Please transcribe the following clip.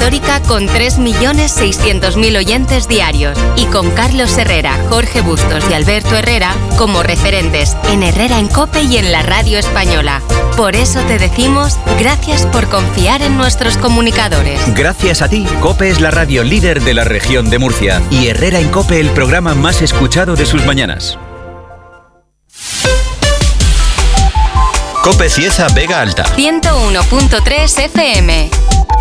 histórica con 3.600.000 oyentes diarios y con Carlos Herrera, Jorge Bustos y Alberto Herrera como referentes en Herrera en COPE y en la radio española. Por eso te decimos gracias por confiar en nuestros comunicadores. Gracias a ti, COPE es la radio líder de la región de Murcia y Herrera en COPE el programa más escuchado de sus mañanas. COPE Cieza Vega Alta 101.3 FM.